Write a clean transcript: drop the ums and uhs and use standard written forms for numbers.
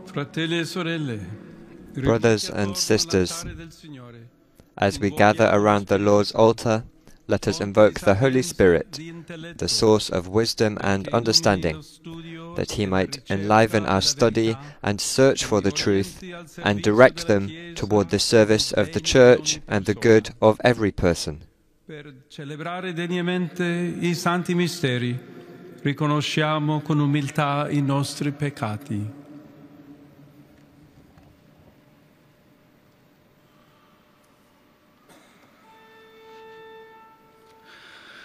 Brothers and sisters, as we gather around the Lord's altar, let us invoke the Holy Spirit, the source of wisdom and understanding, that He might enliven our study and search for the truth, and direct them toward the service of the Church and the good of every person. Per celebrare degnamente I santi misteri, riconosciamo con umiltà I nostri peccati.